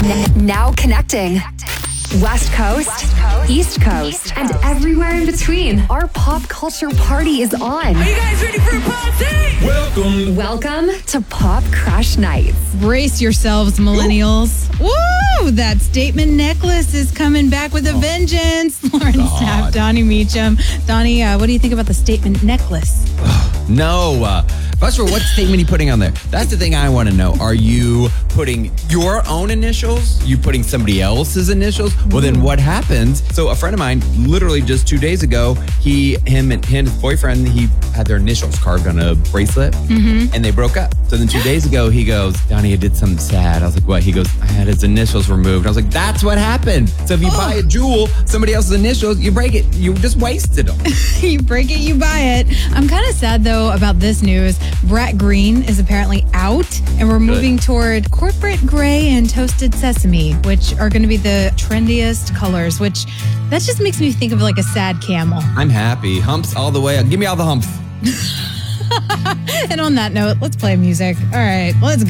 Now connecting. West Coast, East Coast, and everywhere in between. Our pop culture party is on. Are you guys ready for a party? Welcome to Pop Crush Nights. Brace yourselves, millennials. Woo! That statement necklace is coming back with a vengeance. Lauren Sapp, Donnie Meacham. Donnie, what do you think about the statement necklace? No. First of all, what statement are you putting on there? That's the thing I want to know. Are you putting your own initials? You putting somebody else's initials? Well, then what happens? So a friend of mine, literally just 2 days ago, him and his boyfriend, he had their initials carved on a bracelet, and they broke up. So then 2 days ago, he goes, Donnie, I did something sad. I was like, what? He goes, I had his initials removed. I was like, that's what happened. So if you buy a jewel, somebody else's initials, you break it. You just wasted them. You break it, you buy it. I'm kind of sad, though, about this news. Brat Green is apparently out, and we're moving toward corporate gray and toasted sesame, which are going to be the trendiest colors, which that just makes me think of like a sad camel. I'm happy. Humps all the way. Give me all the humps. And on that note, let's play music. All right, let's go.